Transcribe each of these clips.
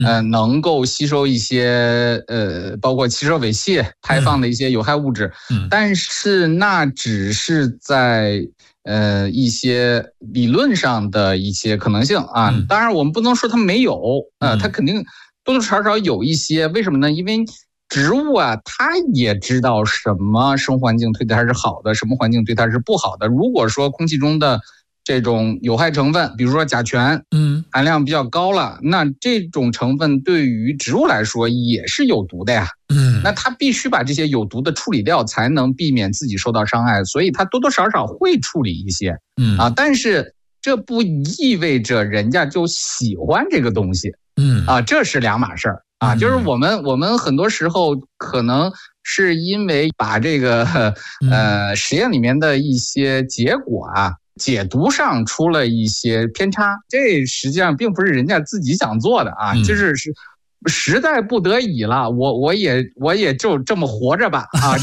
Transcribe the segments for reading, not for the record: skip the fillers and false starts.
能够吸收一些包括汽车尾气排放的一些有害物质，但是那只是在一些理论上的一些可能性啊。当然我们不能说它没有，它肯定多多少少有一些。为什么呢？因为植物啊，它也知道什么生活环境对它是好的，什么环境对它是不好的。如果说空气中的这种有害成分，比如说甲醛，含量比较高了，那这种成分对于植物来说也是有毒的呀。那它必须把这些有毒的处理掉，才能避免自己受到伤害，所以它多多少少会处理一些，但是这不意味着人家就喜欢这个东西，这是两码事儿啊。就是我们很多时候可能是因为把这个实验里面的一些结果啊解读上出了一些偏差，这实际上并不是人家自己想做的啊，就是实在不得已了，我也就这么活着吧啊，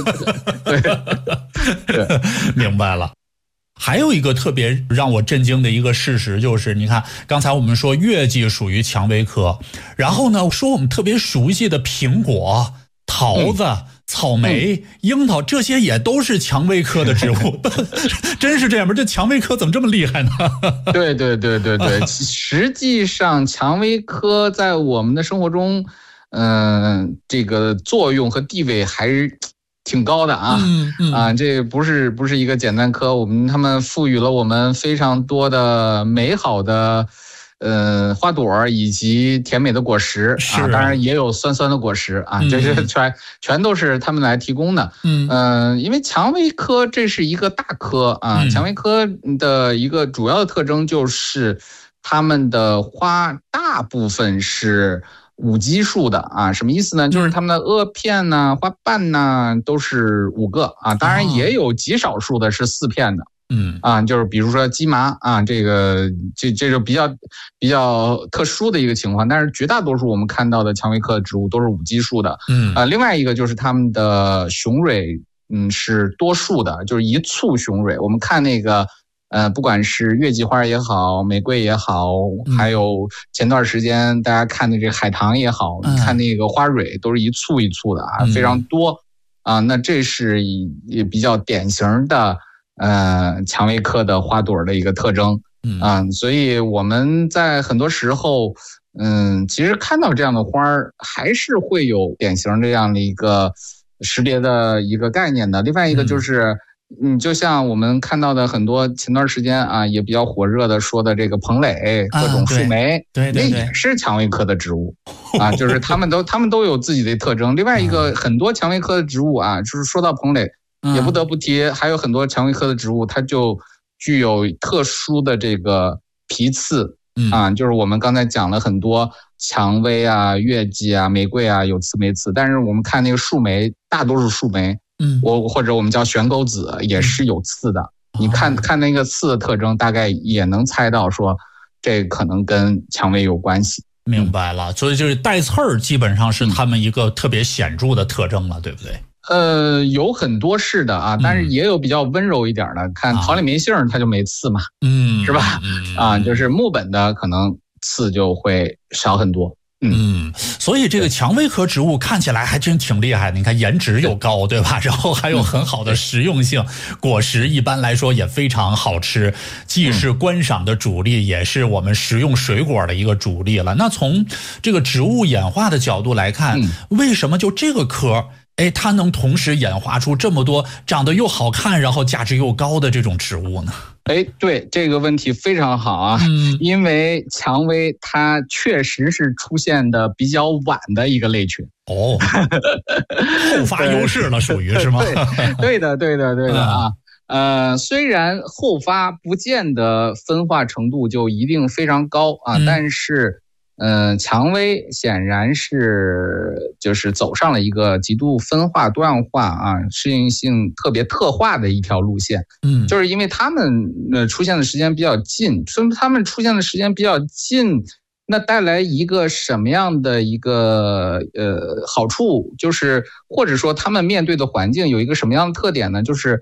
对， 明白了。还有一个特别让我震惊的一个事实就是，你看刚才我们说月季属于蔷薇科，然后呢说我们特别熟悉的苹果、桃子、草莓、樱桃，这些也都是蔷薇科的植物。真是这样吗？这蔷薇科怎么这么厉害呢？ 对，实际上蔷薇科在我们的生活中这个作用和地位还是挺高的啊。这不是一个简单科，他们赋予了我们非常多的美好的花朵以及甜美的果实啊，当然也有酸酸的果实啊，这些全都是他们来提供的。因为蔷薇科这是一个大科啊，蔷薇科的一个主要的特征就是它们的花大部分是5基数的啊。什么意思呢？就是它们的萼片呢、花瓣呢都是5个啊，当然也有极少数的是4片的。就是比如说鸡麻啊，这就比较特殊的一个情况，但是绝大多数我们看到的蔷薇科的植物都是5基数的。另外一个就是它们的雄蕊是多数的，就是一簇雄蕊。我们看那个不管是月季花也好，玫瑰也好，还有前段时间大家看的这个海棠也好，你看那个花蕊都是一簇一簇的啊，非常多啊。那这是也比较典型的蔷薇科的花朵的一个特征。所以我们在很多时候其实看到这样的花儿还是会有典型这样的一个识别的一个概念的。另外一个就是就像我们看到的很多前段时间啊也比较火热的说的这个蓬蕾各种树莓，那也是蔷薇科的植物啊，就是他们都有自己的特征。另外一个很多蔷薇科的植物啊，就是说到蓬蕾也不得不提，还有很多蔷薇科的植物它就具有特殊的这个皮刺就是我们刚才讲了很多蔷薇啊、月季啊、玫瑰啊有刺没刺，但是我们看那个树莓，大多数树莓或者我们叫悬钩子也是有刺的。你看那个刺的特征，大概也能猜到说这可能跟蔷薇有关系。 明白了，所以就是带刺儿基本上是他们一个特别显著的特征了，对不对？ 有很多是的啊，但是也有比较温柔一点的，看桃李梅杏它就没刺嘛，是吧？就是木本的可能刺就会少很多。 所以这个蔷薇科植物看起来还真挺厉害的，你看颜值又高，对吧？然后还有很好的实用性，果实一般来说也非常好吃，既是观赏的主力，也是我们食用水果的一个主力了。那从这个植物演化的角度来看，为什么就这个科它能同时演化出这么多长得又好看，然后价值又高的这种植物呢？ 对，这个问题非常好啊。因为蔷薇它确实是出现的比较晚的一个类群。 后发优势了，属于是吗？ 对的啊。虽然后发不见得分化程度就一定非常高啊，但是蔷薇显然是就是走上了一个极度分化多样化啊，适应性特别特化的一条路线。就是因为它们出现的时间比较近，所以它们出现的时间比较近，那带来一个什么样的一个好处，就是或者说他们面对的环境有一个什么样的特点呢？就是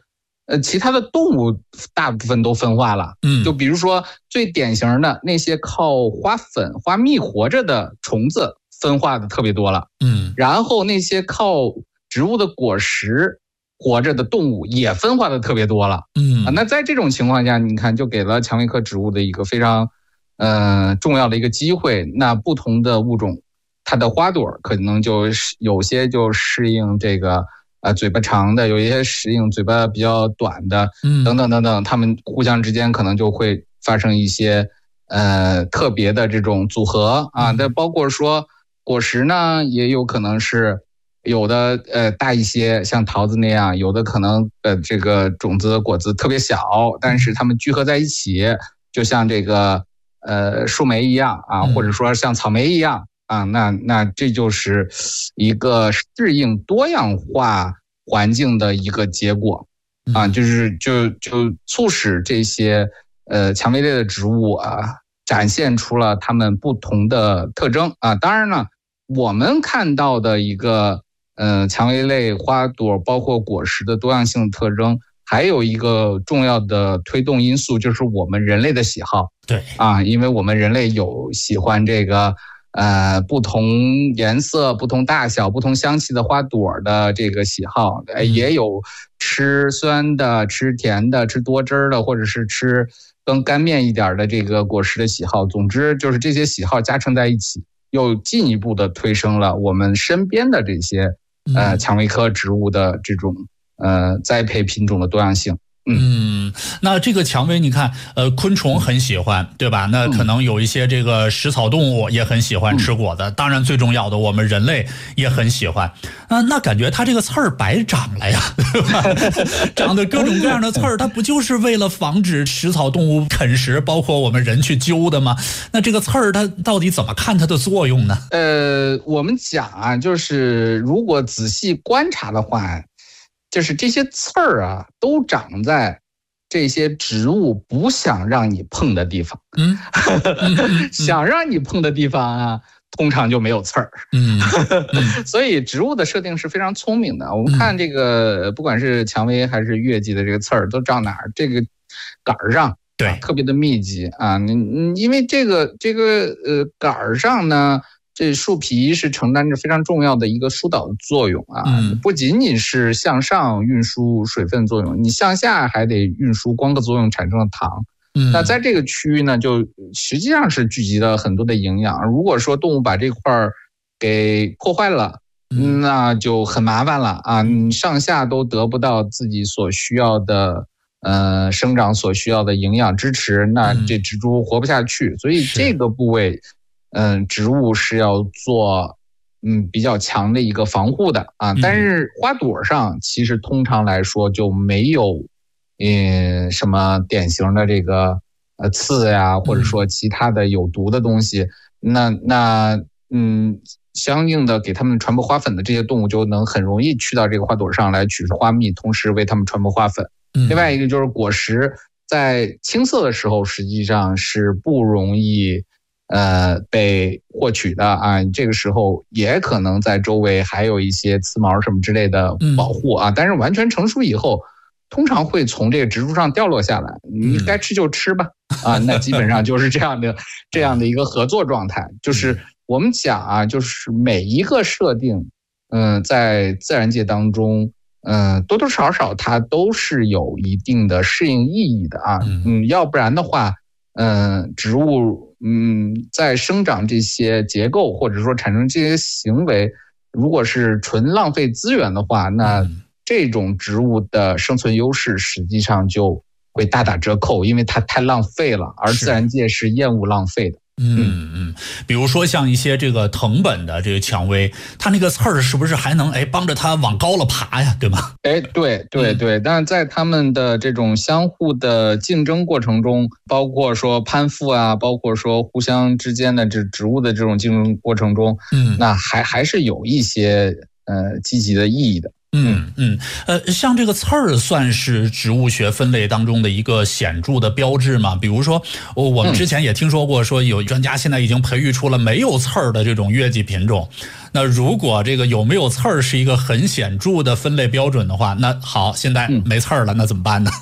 其他的动物大部分都分化了。就比如说最典型的那些靠花粉、花蜜活着的虫子分化的特别多了。然后那些靠植物的果实活着的动物也分化的特别多了。那在这种情况下，你看就给了蔷薇科植物的一个非常重要的一个机会。那不同的物种，它的花朵可能就有些就适应这个嘴巴长的，有一些适应嘴巴比较短的，等等等等，它们互相之间可能就会发生一些特别的这种组合啊。那包括说果实呢，也有可能是有的大一些，像桃子那样；有的可能这个种子果子特别小，但是它们聚合在一起，就像这个树莓一样啊，或者说像草莓一样。那这就是一个适应多样化环境的一个结果啊，就促使这些蔷薇类的植物展现出了它们不同的特征啊。当然了，我们看到的一个蔷薇类花朵包括果实的多样性特征，还有一个重要的推动因素就是我们人类的喜好。 对因为我们人类有喜欢这个不同颜色、不同大小、不同香气的花朵的这个喜好，也有吃酸的、吃甜的、吃多汁的，或者是吃更干面一点的这个果实的喜好。总之就是这些喜好加成在一起，又进一步的推升了我们身边的这些蔷薇科植物的这种栽培品种的多样性。 那这个蔷薇你看昆虫很喜欢，对吧？那可能有一些这个食草动物也很喜欢吃果子，当然最重要的我们人类也很喜欢。那感觉它这个刺儿白长了呀，对吧？长的各种各样的刺儿，它不就是为了防止食草动物啃食，包括我们人去揪的吗？那这个刺儿它到底怎么看它的作用呢？ 我们讲就是如果仔细观察的话，就是这些刺儿都长在这些植物不想让你碰的地方。想让你碰的地方通常就没有刺儿。所以植物的设定是非常聪明的。我们看这个不管是蔷薇还是月季的这个刺儿都长哪儿？这个杆儿上，对，特别的密集因为这个杆儿上呢，这树皮是承担着非常重要的一个疏导的作用不仅仅是向上运输水分作用，你向下还得运输光合作用产生的糖。那在这个区域呢，就实际上是聚集了很多的营养。如果说动物把这块给破坏了，那就很麻烦了你上下都得不到自己所需要的生长所需要的营养支持，那这植株活不下去。所以这个部位植物是要做比较强的一个防护的但是花朵上其实通常来说就没有什么典型的这个刺呀，或者说其他的有毒的东西。那相应的给它们传播花粉的这些动物就能很容易去到这个花朵上来取食花蜜，同时为它们传播花粉。另外一个就是果实在青色的时候实际上是不容易被获取的这个时候也可能在周围还有一些刺毛什么之类的保护但是完全成熟以后通常会从这个植株上掉落下来，你该吃就吃吧那基本上就是这样的一个合作状态。就是我们讲就是每一个设定在自然界当中多多少少它都是有一定的适应意义的要不然的话植物在生长这些结构或者说产生这些行为，如果是纯浪费资源的话，那这种植物的生存优势实际上就会大打折扣，因为它太浪费了，而自然界是厌恶浪费的。 比如说像一些这个藤本的这个蔷薇，它那个刺儿是不是还能帮着它往高了爬呀，对吗？ 对，但是在它们的这种相互的竞争过程中，包括说攀附包括说互相之间的这植物的这种竞争过程中，那还是有一些积极的意义的。 像这个刺儿算是植物学分类当中的一个显著的标志吗？比如说，我们之前也听说过，说有专家现在已经培育出了没有刺儿的这种月季品种。那如果这个有没有刺儿是一个很显著的分类标准的话，那好，现在没刺儿了，那怎么办呢？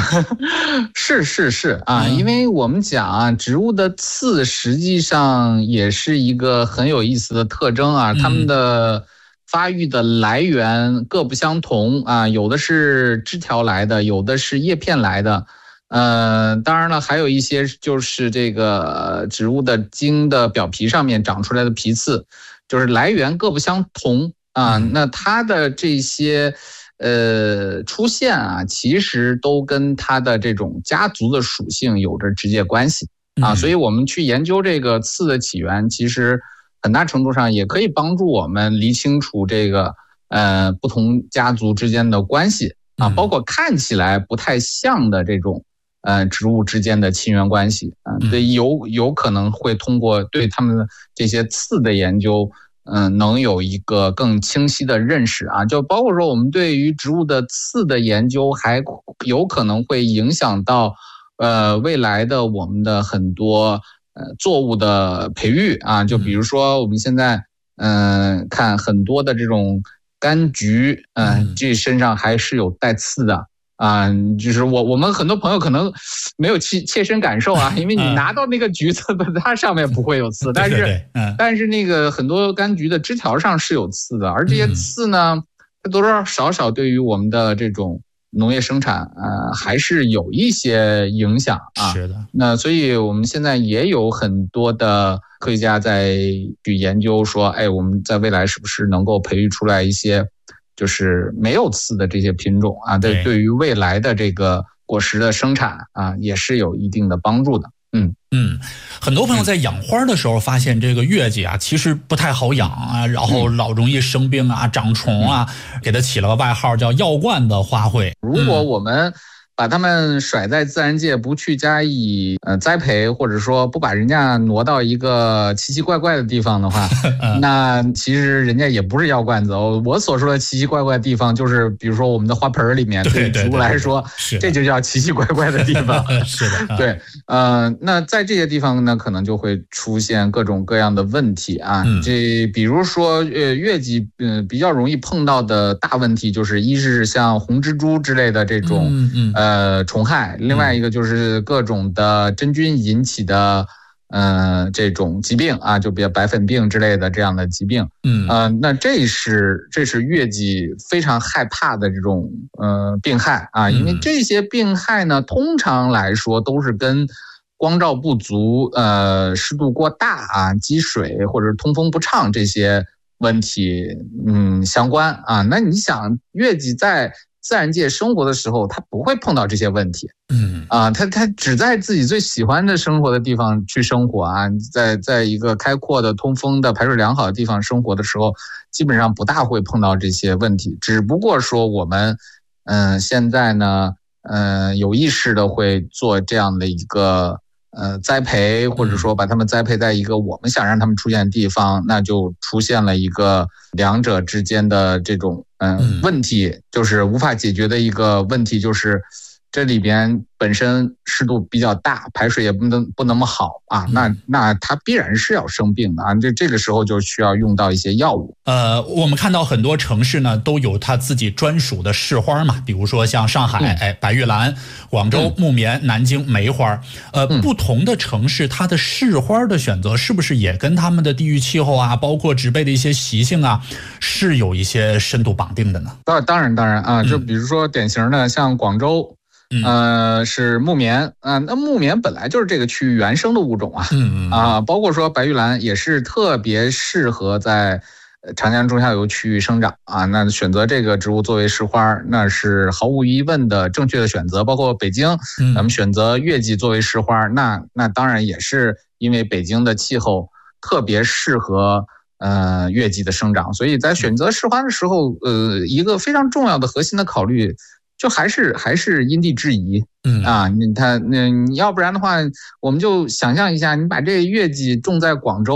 是啊，因为我们讲啊，植物的刺实际上也是一个很有意思的特征啊，它们的发育的来源各不相同啊，有的是枝条来的，有的是叶片来的。当然了，还有一些就是这个植物的茎的表皮上面长出来的皮刺，就是来源各不相同啊。那它的这些出现啊，其实都跟它的这种家族的属性有着直接关系啊。所以我们去研究这个刺的起源，其实很大程度上也可以帮助我们理清楚这个不同家族之间的关系啊，包括看起来不太像的这种植物之间的亲缘关系啊，对，有可能会通过对他们这些刺的研究，能有一个更清晰的认识啊，就包括说我们对于植物的刺的研究，还有可能会影响到未来的我们的很多作物的培育啊，就比如说我们现在看很多的这种柑橘，这身上还是有带刺的。就是我们很多朋友可能没有切身感受啊，因为你拿到那个橘子的，它上面不会有刺，但是那个很多柑橘的枝条上是有刺的，而这些刺呢，多多少少对于我们的这种农业生产还是有一些影响啊。 是的， 那所以我们现在也有很多的科学家在去研究说，我们在未来是不是能够培育出来一些就是没有刺的这些品种啊，对于未来的这个果实的生产啊，也是有一定的帮助的。 很多朋友在养花的时候发现这个月季啊，其实不太好养啊，然后老容易生病啊、长虫啊，给它起了个外号叫药罐的花卉。 如果我们把它们甩在自然界，不去加以栽培，或者说不把人家挪到一个奇奇怪怪的地方的话，那其实人家也不是药罐子。我所说的奇奇怪怪的地方，就是比如说我们的花盆里面，对植物来说，这就叫奇奇怪怪的地方。 是的， 对，那在这些地方呢，可能就会出现各种各样的问题啊。这比如说月季，比较容易碰到的大问题，就是一是像红蜘蛛之类的这种虫害，另外一个就是各种的真菌引起的这种疾病啊，就比如白粉病之类的这样的疾病。那这是月季非常害怕的这种病害啊，因为这些病害呢，通常来说都是跟光照不足、湿度过大啊、积水或者通风不畅这些问题相关啊。那你想，月季在自然界生活的时候，它不会碰到这些问题。它只在自己最喜欢的生活的地方去生活啊，在一个开阔的、通风的、排水良好的地方生活的时候，基本上不大会碰到这些问题。只不过说我们现在呢有意识的会做这样的一个栽培，或者说把它们栽培在一个我们想让它们出现的地方，那就出现了一个两者之间的这种问题，就是无法解决的一个问题，就是这里边本身湿度比较大，排水也不那么好啊，那它必然是要生病的啊，这个时候就需要用到一些药物。 我们看到很多城市呢都有它自己专属的市花嘛，比如说像上海白玉兰，广州木棉，南京梅花。不同的城市它的市花的选择是不是也跟他们的地域气候啊，包括植被的一些习性啊，是有一些深度绑定的呢？当然啊，就比如说典型的像广州。是木棉啊，那木棉本来就是这个区域原生的物种啊，包括说白玉兰也是特别适合在长江中下游区域生长啊，那选择这个植物作为市花，那是毫无疑问的正确的选择。包括北京，咱们选择月季作为市花，那当然也是因为北京的气候特别适合月季的生长，所以在选择市花的时候，一个非常重要的核心的考虑。就还是因地制宜，你要不然的话，我们就想象一下，你把这月季种在广州，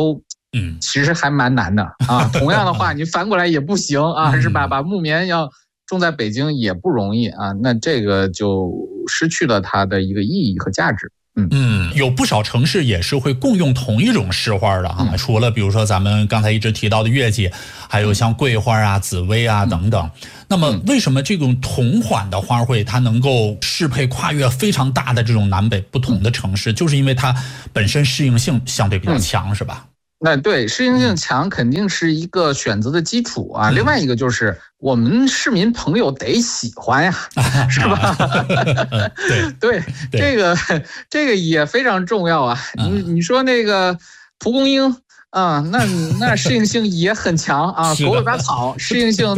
其实还蛮难的啊。同样的话，你反过来也不行啊，是吧？把木棉要种在北京也不容易啊，那这个就失去了它的一个意义和价值。 有不少城市也是会共用同一种市花的啊，除了比如说咱们刚才一直提到的月季，还有像桂花啊、紫薇啊等等。那么为什么这种同款的花卉它能够适配跨越非常大的这种南北不同的城市，就是因为它本身适应性相对比较强，是吧？ 那对，适应性强肯定是一个选择的基础啊。另外一个就是我们市民朋友得喜欢呀，是吧？对，这个也非常重要啊。你说那个蒲公英啊，那适应性也很强啊。狗尾巴草适应性